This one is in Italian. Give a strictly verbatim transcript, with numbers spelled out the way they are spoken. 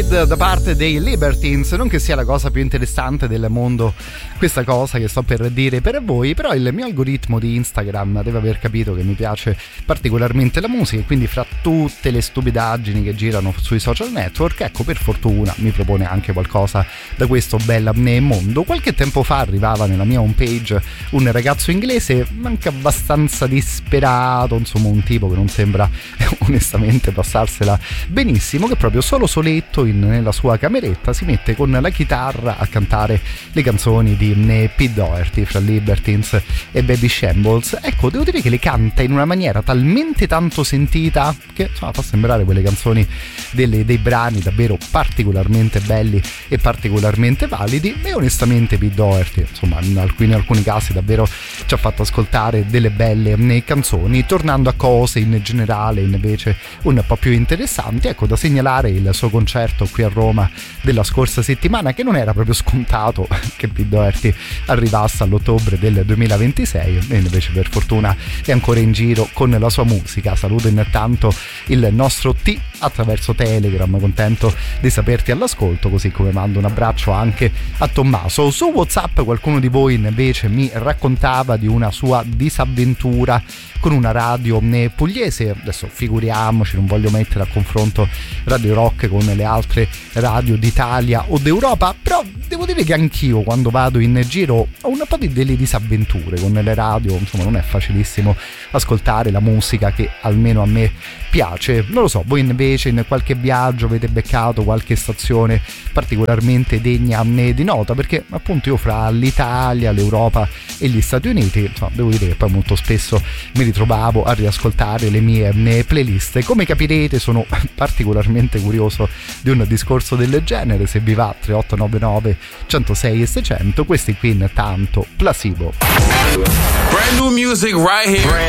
da parte dei Libertines. Non che sia la cosa più interessante del mondo questa cosa che sto per dire per voi, però il mio algoritmo di Instagram deve aver capito che mi piace particolarmente la musica e quindi fra tutte le stupidaggini che girano sui social network, ecco, per fortuna mi propone anche qualcosa da questo bel mondo. Qualche tempo fa arrivava nella mia homepage un ragazzo inglese anche abbastanza disperato, insomma un tipo che non sembra onestamente passarsela benissimo, che proprio solo soletto in, nella sua cameretta si mette con la chitarra a cantare le canzoni di Pete Doherty, fra Libertines e Baby Shambles. Ecco, devo dire che le canta in una maniera talmente tanto sentita che insomma fa sembrare quelle canzoni delle, dei brani davvero particolarmente belli e particolarmente validi. E onestamente Pete Doherty insomma in alcuni, in alcuni casi davvero ci ha fatto ascoltare delle belle canzoni. Tornando a cose in generale invece un po' più interessanti, ecco, da segnalare il suo concerto qui a Roma della scorsa settimana, che non era proprio scontato che Pete Doherty arrivasse all'ottobre del duemilaventisei e invece per fortuna è ancora in giro con la sua musica. Saluto intanto il nostro T attraverso Telegram, contento di saperti all'ascolto, così come mando un abbraccio anche a Tommaso. Su WhatsApp qualcuno di voi invece mi raccontava di una sua disavventura con una radio pugliese. Adesso figuriamoci, non voglio mettere a confronto Radio Rock con le altre radio d'Italia o d'Europa, però devo dire che anch'io quando vado in giro ho un po' di delle disavventure con le radio, insomma non è facilissimo ascoltare la musica che almeno a me piace. Non lo so, voi invece in qualche viaggio avete beccato qualche stazione particolarmente degna di nota? Perché appunto io fra l'Italia, l'Europa e gli Stati Uniti, insomma, devo dire che poi molto spesso mi ritrovavo a riascoltare le mie playlist. Come capirete sono particolarmente curioso di un discorso del genere. Se vi va tre otto nove nove centosei e seicento, questi qui intanto Placebo. Brand new music right here.